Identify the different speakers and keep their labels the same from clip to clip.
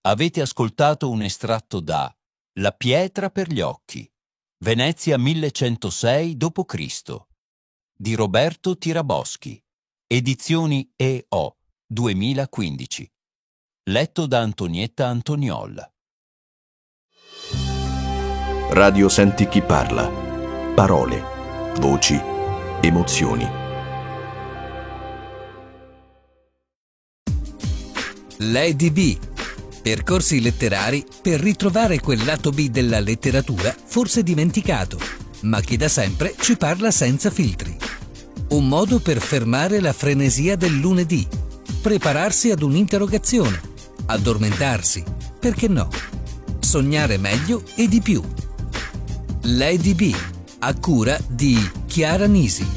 Speaker 1: Avete ascoltato un estratto da La pietra per gli occhi, Venezia 1106 d.C. di Roberto Tiraboschi, edizioni E.O. 2015. Letto da Antonietta Antoniol.
Speaker 2: Radio Senti chi parla. Parole, voci, emozioni.
Speaker 3: Lady B. Percorsi letterari per ritrovare quel lato B della letteratura forse dimenticato, ma che da sempre ci parla senza filtri. Un modo per fermare la frenesia del lunedì, prepararsi ad un'interrogazione, addormentarsi, perché no? Sognare meglio e di più. Lady B, a cura di Chiara Nisi.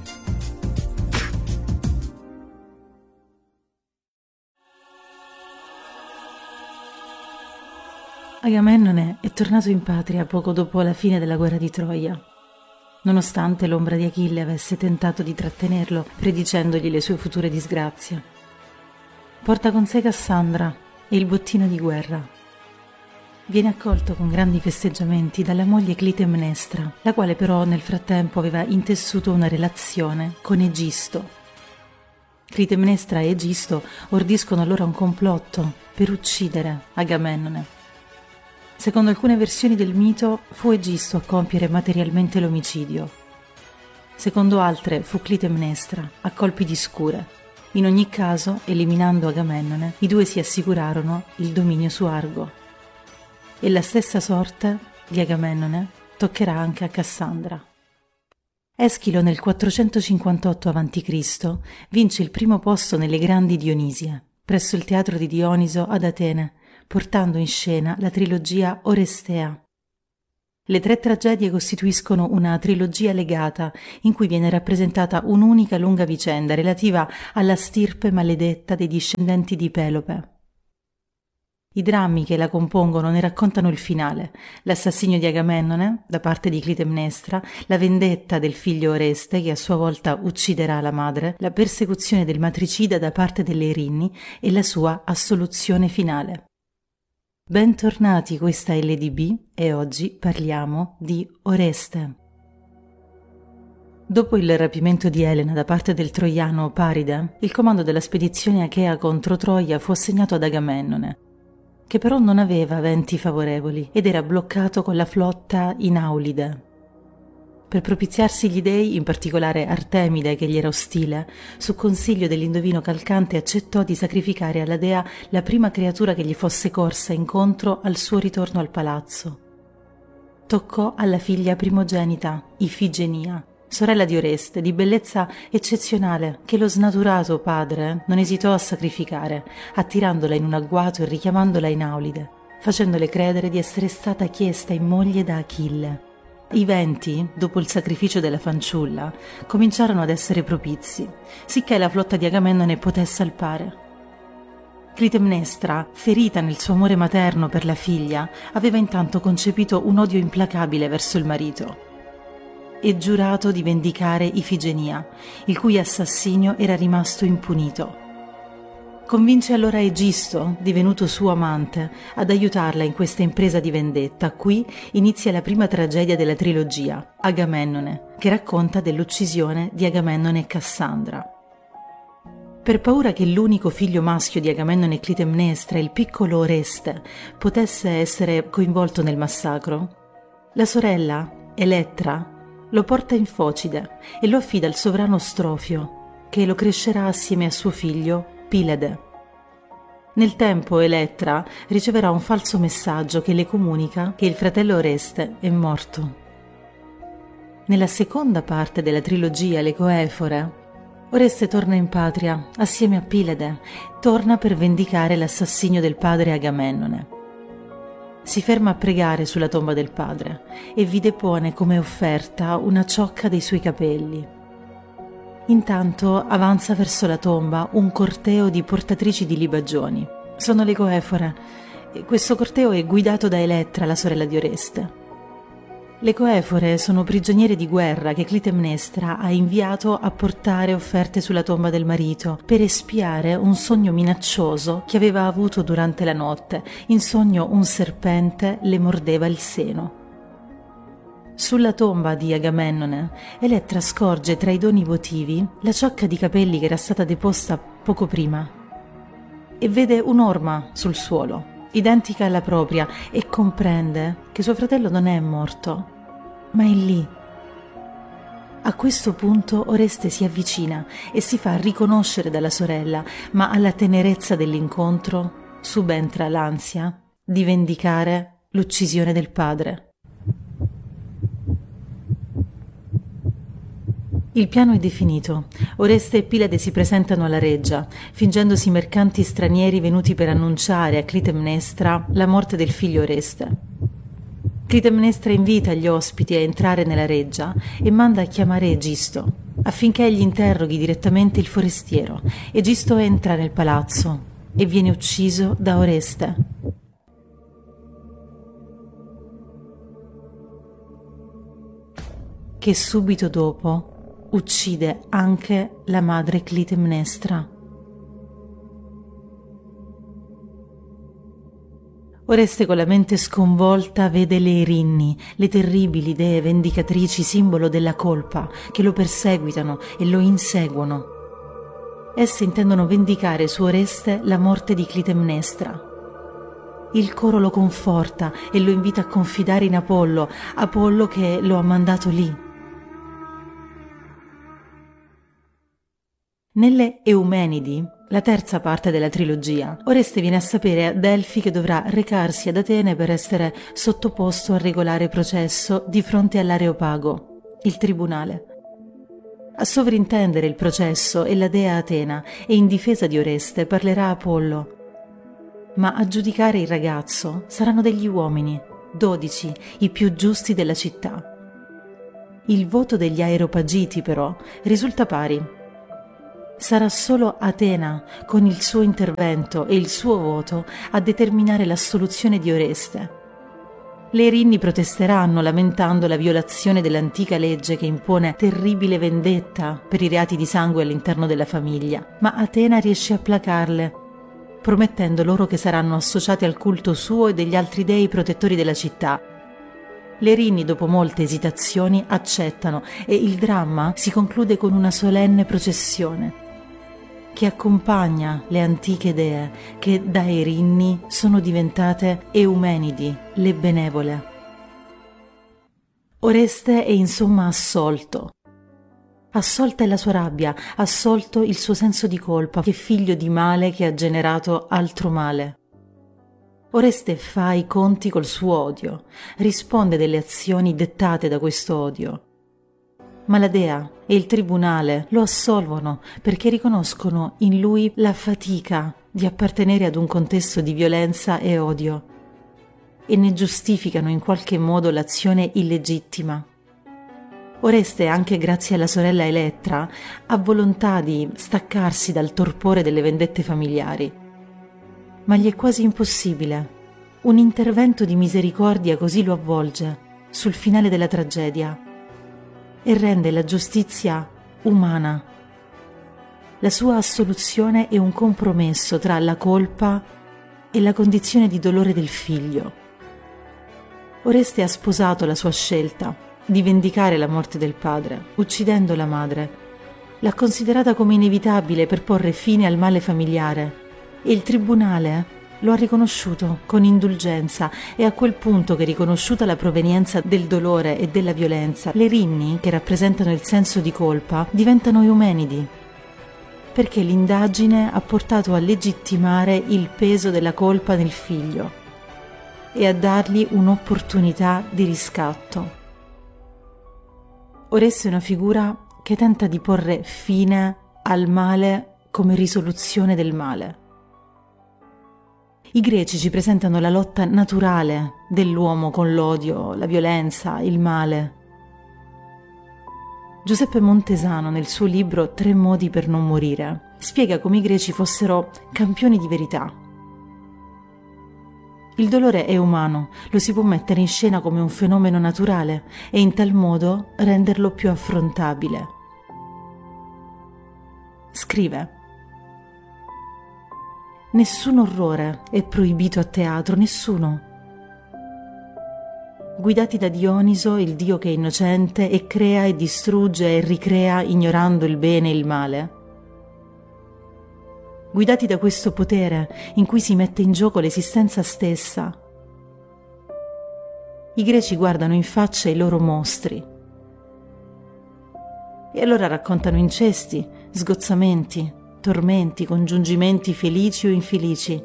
Speaker 4: Agamennone è tornato in patria poco dopo la fine della guerra di Troia, nonostante l'ombra di Achille avesse tentato di trattenerlo, predicendogli le sue future disgrazie. Porta con sé Cassandra e il bottino di guerra. Viene accolto con grandi festeggiamenti dalla moglie Clitemnestra, la quale però nel frattempo aveva intessuto una relazione con Egisto. Clitemnestra e Egisto ordiscono allora un complotto per uccidere Agamennone. Secondo alcune versioni del mito fu Egisto a compiere materialmente l'omicidio. Secondo altre fu Clitemnestra a colpi di scure. In ogni caso, eliminando Agamennone, i due si assicurarono il dominio su Argo. E la stessa sorte di Agamennone toccherà anche a Cassandra. Eschilo nel 458 a.C. vince il primo posto nelle Grandi Dionisie, presso il teatro di Dioniso ad Atene, portando in scena la trilogia Orestea. Le tre tragedie costituiscono una trilogia legata in cui viene rappresentata un'unica lunga vicenda relativa alla stirpe maledetta dei discendenti di Pelope. I drammi che la compongono ne raccontano il finale, l'assassinio di Agamennone da parte di Clitemnestra, la vendetta del figlio Oreste che a sua volta ucciderà la madre, la persecuzione del matricida da parte delle Erinni e la sua assoluzione finale. Bentornati, questa è LDB e oggi parliamo di Oreste. Dopo il rapimento di Elena da parte del troiano Paride, il comando della spedizione achea contro Troia fu assegnato ad Agamennone, che però non aveva venti favorevoli ed era bloccato con la flotta in Aulide. Per propiziarsi gli dei, in particolare Artemide che gli era ostile, su consiglio dell'indovino Calcante accettò di sacrificare alla dea la prima creatura che gli fosse corsa incontro al suo ritorno al palazzo. Toccò alla figlia primogenita, Ifigenia, sorella di Oreste, di bellezza eccezionale, che lo snaturato padre non esitò a sacrificare, attirandola in un agguato e richiamandola in Aulide, facendole credere di essere stata chiesta in moglie da Achille. I venti, dopo il sacrificio della fanciulla, cominciarono ad essere propizi, sicché la flotta di Agamennone poté salpare. Clitemnestra, ferita nel suo amore materno per la figlia, aveva intanto concepito un odio implacabile verso il marito e giurato di vendicare Ifigenia, il cui assassinio era rimasto impunito. Convince allora Egisto, divenuto suo amante, ad aiutarla in questa impresa di vendetta. Qui inizia la prima tragedia della trilogia, Agamennone, che racconta dell'uccisione di Agamennone e Cassandra. Per paura che l'unico figlio maschio di Agamennone e Clitemnestra, il piccolo Oreste, potesse essere coinvolto nel massacro, la sorella, Elettra, lo porta in Focide e lo affida al sovrano Strofio, che lo crescerà assieme a suo figlio Pilede. Nel tempo Elettra riceverà un falso messaggio che le comunica che il fratello Oreste è morto. Nella seconda parte della trilogia Le Coefore, Oreste torna in patria assieme a Pilede, torna per vendicare l'assassinio del padre Agamennone. Si ferma a pregare sulla tomba del padre e vi depone come offerta una ciocca dei suoi capelli. Intanto avanza verso la tomba un corteo di portatrici di libagioni. Sono le Coefore e questo corteo è guidato da Elettra, la sorella di Oreste. Le coefore sono prigioniere di guerra che Clitemnestra ha inviato a portare offerte sulla tomba del marito per espiare un sogno minaccioso che aveva avuto durante la notte. In sogno un serpente le mordeva il seno. Sulla tomba di Agamennone, Elettra scorge tra i doni votivi la ciocca di capelli che era stata deposta poco prima e vede un'orma sul suolo, identica alla propria, e comprende che suo fratello non è morto, ma è lì. A questo punto Oreste si avvicina e si fa riconoscere dalla sorella, ma alla tenerezza dell'incontro subentra l'ansia di vendicare l'uccisione del padre. Il piano è definito. Oreste e Pilade si presentano alla reggia, fingendosi mercanti stranieri venuti per annunciare a Clitemnestra la morte del figlio Oreste. Clitemnestra invita gli ospiti a entrare nella reggia e manda a chiamare Egisto, affinché egli interroghi direttamente il forestiero. Egisto entra nel palazzo e viene ucciso da Oreste. Che subito dopo uccide anche la madre Clitemnestra. Oreste, con la mente sconvolta, vede le Erinni, le terribili dee vendicatrici, simbolo della colpa, che lo perseguitano e lo inseguono. Esse intendono vendicare su Oreste la morte di Clitemnestra. Il coro lo conforta e lo invita a confidare in Apollo che lo ha mandato lì. Nelle Eumenidi, la terza parte della trilogia, Oreste viene a sapere a Delfi che dovrà recarsi ad Atene per essere sottoposto a regolare processo di fronte all'Areopago, il tribunale. A sovrintendere il processo è la dea Atena e in difesa di Oreste parlerà Apollo. Ma a giudicare il ragazzo saranno degli uomini, 12, i più giusti della città. Il voto degli Areopagiti, però, risulta pari. Sarà solo Atena, con il suo intervento e il suo voto, a determinare l'assoluzione di Oreste. Le Erinni protesteranno lamentando la violazione dell'antica legge che impone terribile vendetta per i reati di sangue all'interno della famiglia, ma Atena riesce a placarle, promettendo loro che saranno associati al culto suo e degli altri dei protettori della città. Le Erinni, dopo molte esitazioni, accettano e il dramma si conclude con una solenne processione che accompagna le antiche dee che da Erinni sono diventate Eumenidi, le benevole. Oreste è insomma assolto. Assolta è la sua rabbia, assolto il suo senso di colpa, che è figlio di male che ha generato altro male. Oreste fa i conti col suo odio, risponde delle azioni dettate da questo odio. Ma la dea e il tribunale lo assolvono perché riconoscono in lui la fatica di appartenere ad un contesto di violenza e odio e ne giustificano in qualche modo l'azione illegittima. Oreste, anche grazie alla sorella Elettra, ha volontà di staccarsi dal torpore delle vendette familiari. Ma gli è quasi impossibile. Un intervento di misericordia così lo avvolge sul finale della tragedia e rende la giustizia umana. La sua assoluzione è un compromesso tra la colpa e la condizione di dolore del figlio. Oreste ha sposato la sua scelta di vendicare la morte del padre, uccidendo la madre. L'ha considerata come inevitabile per porre fine al male familiare e il tribunale lo ha riconosciuto con indulgenza. È a quel punto che, riconosciuta la provenienza del dolore e della violenza, le Erinni, che rappresentano il senso di colpa, diventano Eumenidi, perché l'indagine ha portato a legittimare il peso della colpa nel figlio e a dargli un'opportunità di riscatto. Oreste è una figura che tenta di porre fine al male come risoluzione del male. I greci ci presentano la lotta naturale dell'uomo con l'odio, la violenza, il male. Giuseppe Montesano, nel suo libro 3 modi per non morire, spiega come i greci fossero campioni di verità. Il dolore è umano, lo si può mettere in scena come un fenomeno naturale e in tal modo renderlo più affrontabile. Scrive: nessun orrore è proibito a teatro, nessuno. Guidati da Dioniso, il dio che è innocente e crea e distrugge e ricrea ignorando il bene e il male. Guidati da questo potere in cui si mette in gioco l'esistenza stessa. I greci guardano in faccia i loro mostri e allora raccontano incesti, sgozzamenti, tormenti, congiungimenti felici o infelici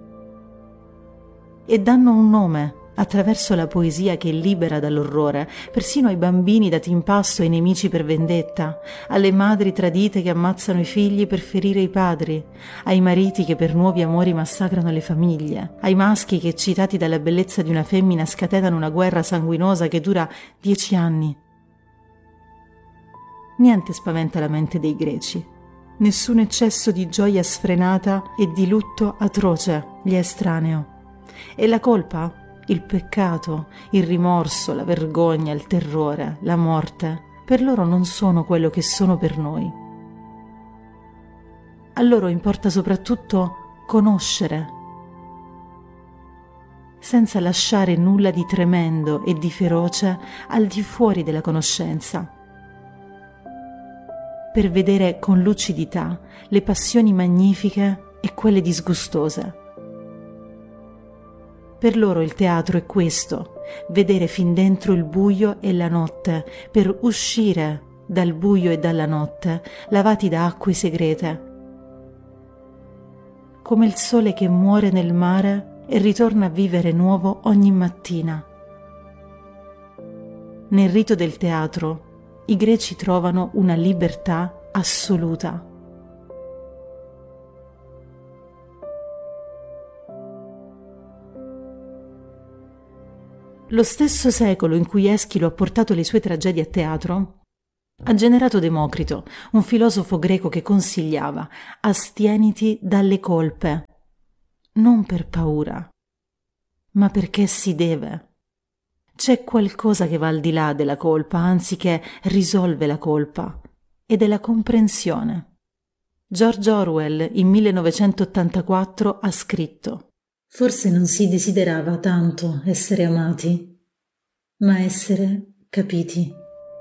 Speaker 4: e danno un nome attraverso la poesia che libera dall'orrore, persino ai bambini dati in pasto ai nemici per vendetta, alle madri tradite che ammazzano i figli per ferire i padri, ai mariti che per nuovi amori massacrano le famiglie, ai maschi che, eccitati dalla bellezza di una femmina, scatenano una guerra sanguinosa che dura 10 anni. Niente spaventa la mente dei greci. Nessun eccesso di gioia sfrenata e di lutto atroce gli è estraneo. E la colpa? Il peccato, il rimorso, la vergogna, il terrore, la morte, per loro non sono quello che sono per noi. A loro importa soprattutto conoscere, senza lasciare nulla di tremendo e di feroce al di fuori della conoscenza, per vedere con lucidità le passioni magnifiche e quelle disgustose. Per loro il teatro è questo, vedere fin dentro il buio e la notte, per uscire dal buio e dalla notte, lavati da acque segrete. Come il sole che muore nel mare e ritorna a vivere nuovo ogni mattina. Nel rito del teatro, i greci trovano una libertà assoluta. Lo stesso secolo in cui Eschilo ha portato le sue tragedie a teatro ha generato Democrito, un filosofo greco che consigliava: astieniti dalle colpe, non per paura, ma perché si deve. C'è qualcosa che va al di là della colpa, anzi che risolve la colpa, ed è la comprensione. George Orwell in 1984 ha scritto: forse non si desiderava tanto essere amati, ma essere capiti.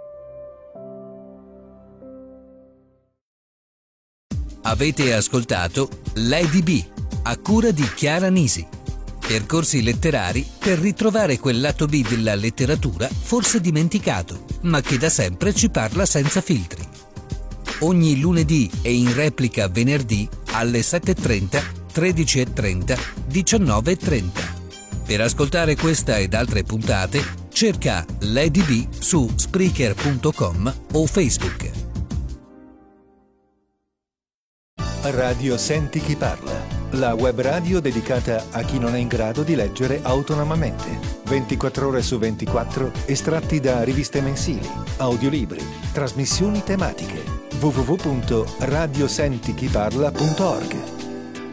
Speaker 3: Avete ascoltato Lady B, a cura di Chiara Nisi. Percorsi letterari per ritrovare quel lato B della letteratura forse dimenticato, ma che da sempre ci parla senza filtri. Ogni lunedì e in replica venerdì alle 7:30, 13:30, 19:30. Per ascoltare questa ed altre puntate, cerca Lady B su Spreaker.com o Facebook.
Speaker 5: Radio Senti Chi Parla, la web radio dedicata a chi non è in grado di leggere autonomamente. 24 ore su 24, estratti da riviste mensili, audiolibri, trasmissioni tematiche. www.radiosentichiparla.org